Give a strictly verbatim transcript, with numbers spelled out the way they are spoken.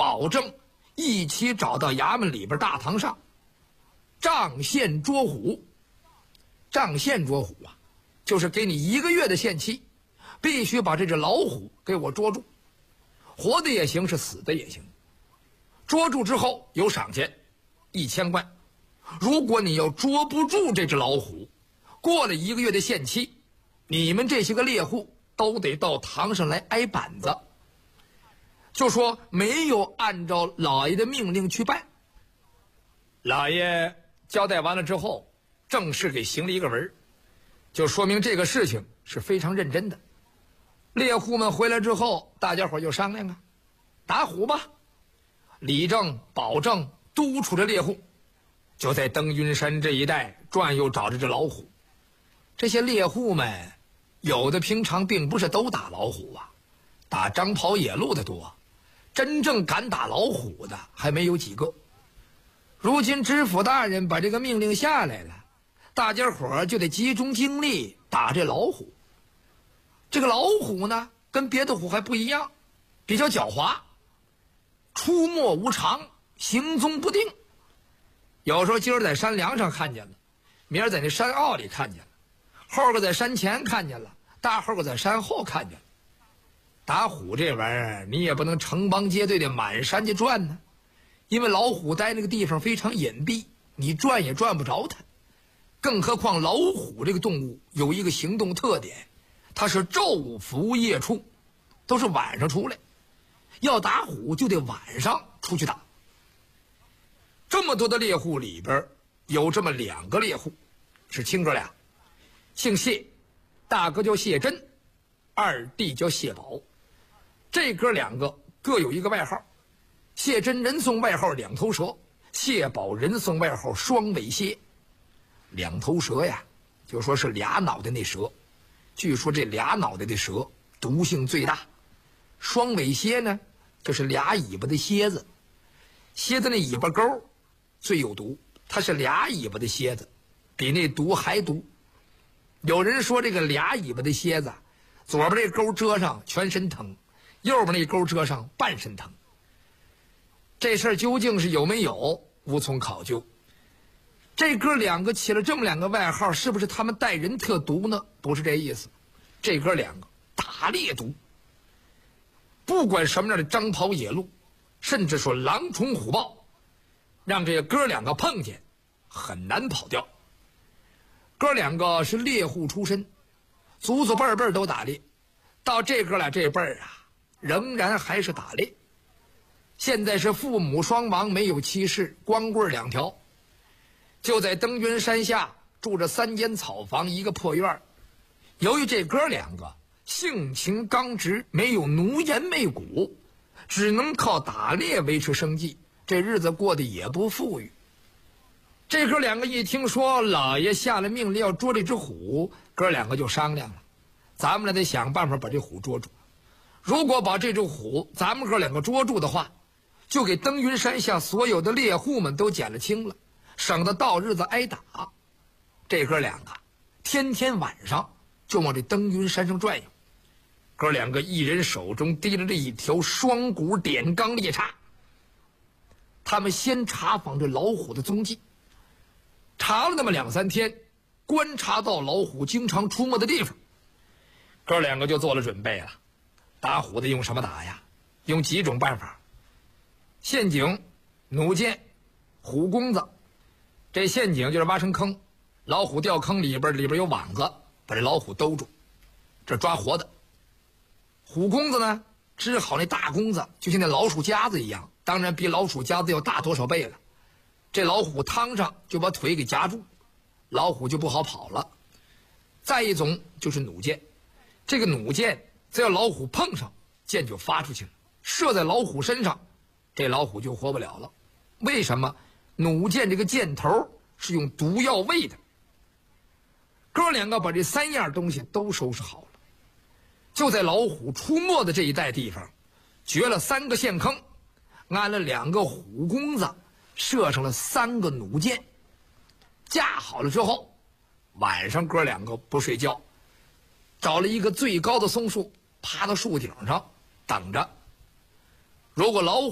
保证一起找到衙门里边大堂上，仗县捉虎。仗县捉虎啊，就是给你一个月的限期，必须把这只老虎给我捉住，活的也行，是死的也行。捉住之后有赏钱一千贯，如果你要捉不住这只老虎，过了一个月的限期，你们这些个猎户都得到堂上来挨板子。就说没有按照老爷的命令去办。老爷交代完了之后，正式给行了一个文，就说明这个事情是非常认真的。猎户们回来之后，大家伙就商量啊，打虎吧。李正、保正督促着猎户，就在登云山这一带转悠找着这老虎。这些猎户们有的平常并不是都打老虎啊，打张袍野鹿的多，真正敢打老虎的还没有几个。如今知府大人把这个命令下来了，大家伙就得集中精力打这老虎。这个老虎呢，跟别的虎还不一样，比较狡猾，出没无常，行踪不定。有时候今儿在山梁上看见了，明儿在那山坳里看见了，后个在山前看见了，大后个在山后看见了。打虎这玩意儿，你也不能成帮结队的满山去转呢，因为老虎待那个地方非常隐蔽，你转也转不着它。更何况老虎这个动物有一个行动特点，它是昼伏夜出，都是晚上出来。要打虎就得晚上出去打。这么多的猎户里边，有这么两个猎户是亲哥俩，姓谢，大哥叫谢真，二弟叫谢宝。这哥两个各有一个外号，谢真人送外号两头蛇，谢宝人送外号双尾蝎。两头蛇呀，就说是俩脑袋那蛇，据说这俩脑袋的蛇毒性最大。双尾蝎呢，就是俩尾巴的蝎子，蝎子那尾巴钩最有毒，它是俩尾巴的蝎子，比那毒还毒。有人说这个俩尾巴的蝎子，左边那钩遮上全身疼，右边那钩遮上半身疼。这事儿究竟是有没有，无从考究。这哥两个起了这么两个外号，是不是他们待人特毒呢？不是这意思，这哥两个打猎毒，不管什么样的张袍野鹿，甚至说狼虫虎豹，让这哥两个碰见很难跑掉。哥两个是猎户出身，祖祖辈辈都打猎，到这哥俩这辈儿啊，仍然还是打猎。现在是父母双亡，没有妻室，光棍两条。就在登云山下住着三间草房一个破院。由于这哥两个性情刚直，没有奴颜媚骨，只能靠打猎维持生计，这日子过得也不富裕。这哥两个一听说老爷下了命令要捉这只虎，哥两个就商量了，咱们得想办法把这虎捉住。如果把这只虎咱们哥两个捉住的话，就给登云山下所有的猎户们都减了轻了，省得到日子挨打。这哥两个天天晚上就往这登云山上转悠，哥两个一人手中提着这一条双股点钢猎叉。他们先查访这老虎的踪迹，查了那么两三天，观察到老虎经常出没的地方，哥两个就做了准备了。打虎的用什么打呀？用几种办法：陷阱、弩箭、虎弓子。这陷阱就是挖成坑，老虎掉坑里边，里边有网子，把这老虎兜住，这抓活的。虎弓子呢，支好那大弓子，就像那老鼠夹子一样，当然比老鼠夹子要大多少倍了。这老虎趟上就把腿给夹住，老虎就不好跑了。再一种就是弩箭，这个弩箭只要老虎碰上，箭就发出去了，射在老虎身上，这老虎就活不了了。为什么？弩箭这个箭头是用毒药喂的。哥两个把这三样东西都收拾好了，就在老虎出没的这一带地方掘了三个陷坑，安了两个虎弓子，射上了三个弩箭，架好了之后，晚上哥两个不睡觉，找了一个最高的松树，爬到树顶上等着。如果老虎